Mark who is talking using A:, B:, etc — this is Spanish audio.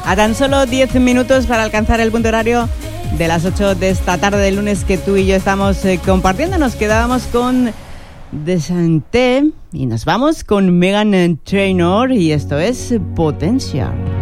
A: A tan solo 10 minutos para alcanzar el punto horario de las 8 de esta tarde del lunes que tú y yo estamos compartiendo. Nos quedábamos con Desanté y nos vamos con Meghan Trainor y esto es Potential.